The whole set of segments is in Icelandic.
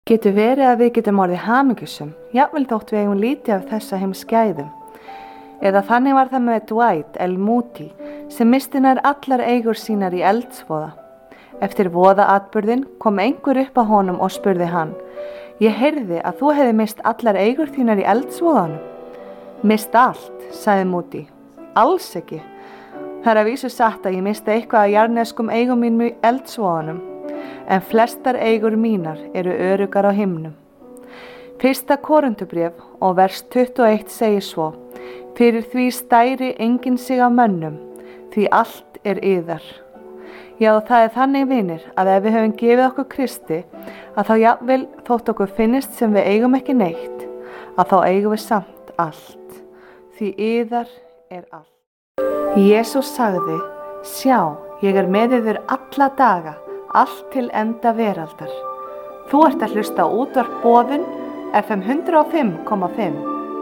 Getur verið að við getum orðið hamingjusum, jafnvel þótt við eigum lítið af þessa heimsgæðum. Eða þannig var það með Dwight L. Moody sem missti nær allar eigur sínar í eldsvoða. Eftir voðaatburðinn kom einhver upp að honum og spurði hann: Ég heyrði að þú hefði mist allar eigur þínar í eldsvoðanum. Mist allt, sagði Moody. Alls ekki. Það er að vísu satt að ég misti eitthvað af jarðneskum eigum mínum í eldsvoðanum, en flestar eigur mínar eru öruggar á himnum. 1. Korinthubréf og vers 21 segir svo: Fyrir því stæri enginn sig af mönnum, því allt er yðar. Já, það er þannig, vinir, að ef við höfum gefið okkur Kristi, að þá jafnvel þótt okkur finnist sem við eigum ekki neitt, að þá eigum við samt allt, því yðar er allt. Jesús sagði: Sjá, ég er með yður alla daga, allt til enda veraldar. Þú ert að hlusta á útvarp Boðun, FM 105,5.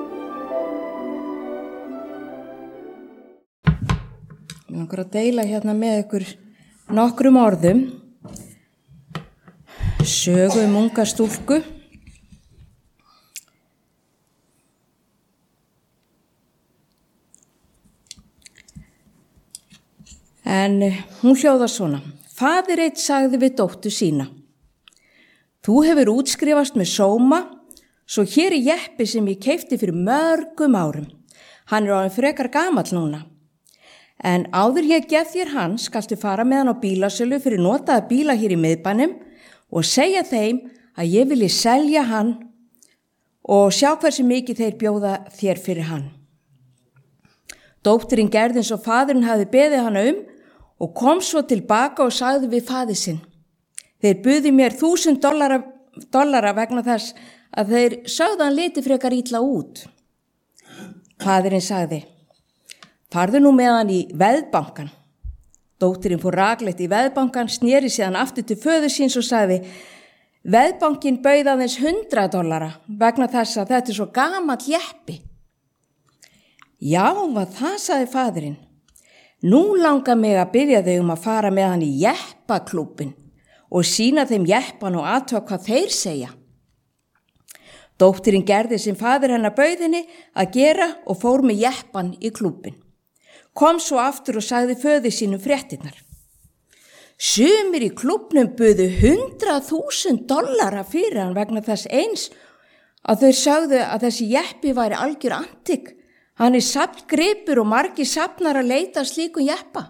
Ég langar að deila hérna með ykkur nokkrum orðum sögu unga stúlku. En hún hljóðar svona: Faðir einn sagði við dóttur sína: Þú hefur útskrifast með sóma, svo hér er jeppi sem ég keypti fyrir mörgum árum. Hann er orðinn frekar gamall núna. En áður ég gef þér hann, skaltu fara með hann á bílasölu fyrir notaða bíla hér í miðbænum og segja þeim að ég vilji selja hann og sjá hversu mikið þeir bjóða þér fyrir hann. Dóttirin gerði eins og faðirinn hafði beðið hana og kom svo tilbaka og sagði við faðir sinn: Þeir buðu mér $1,000 vegna þess að þeir sögðu hann liti frekar illa út. Faðirinn sagði: Farðu nú með hann í veðbankan. Dóttirin fór rakleitt í veðbankan, sneri síðan aftur til föður síns og sagði: Veðbankin bauð aðeins $100 vegna þess að þetta er svo gamall jeppi. Já, hvað það, sagði faðirinn. Nú langar mig að biðja þau að fara með hann í jeppaklúbbin og sýna þeim jeppan og athuga hvað þeir segja. Dóttirin gerði sem faðir hennar bauð henni að gera og fór með jeppan í klúbbin. Kom svo aftur og sagði föður sínum fréttirnar. Sumir í klúbbnum buðu $100,000 fyrir hann vegna þess eins að þau sögðu að þessi jeppi væri algjör antík. Hann er safngripur og margir safnar að leita slíkum jeppa.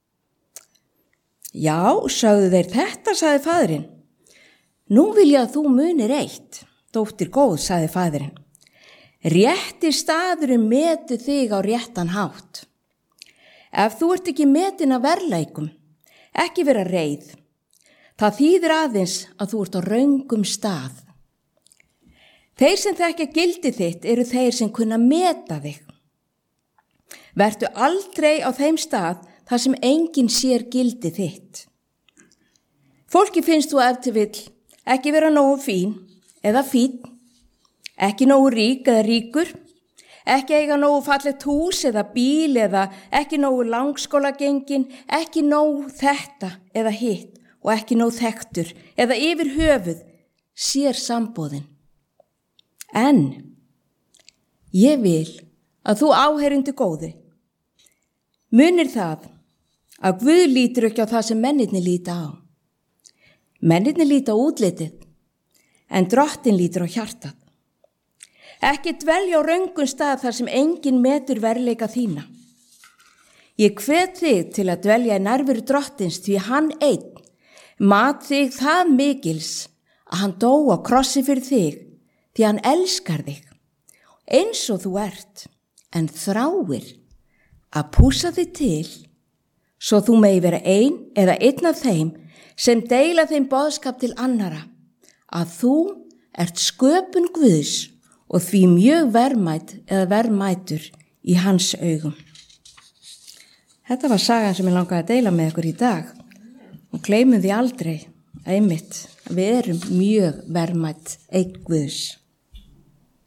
Já, sögðu þeir, þetta, sagði faðirinn. Nú vil ég að þú munir eitt. Dóttir góð, sagði faðirinn. Rétti staðurinn metu þig á réttan hátt. Ef þú ert ekki metin að verðleikum, ekki vera reið. Það þýðir aðeins að þú ert á röngum stað. Þeir sem þekkja gildi þitt eru þeir sem kunna meta þig. Vertu aldrei á þeim stað þar sem enginn sér gildi þitt. Fólki finnst þú ef til vill ekki vera nógu fín eða fínn, ekki nógu rík eða ríkur, ekki eiga nógu fallegt hús eða bíl eða ekki nógu langskólagengin, ekki nógu þetta eða hitt og ekki nógu þekktur eða yfir höfuð sér sambúðin. En ég vil að þú áheyrandi góði munir það að Guð lítur ekki á það sem mennirnir líta á. Mennirnir líta á útlitið en Drottinn lítur á hjartað. Ekki dvelja á röngum stað þar sem enginn metur verðleika þína. Ég hvet þig til að dvelja í nærveru Drottins því hann einn mat þig það mikils að hann dó á krossi fyrir þig því hann elskar þig eins og þú ert en þráir að pússa þig til svo þú megi vera ein eða einn af þeim sem deila þeim boðskap til annara að þú ert sköpun Guðs og því mjög verðmæt eða verðmætur í hans augum. Þetta var sagan sem ég langaði að deila með ykkur í dag og gleymum því aldrei einmitt að við erum mjög verðmæt eign Guðs.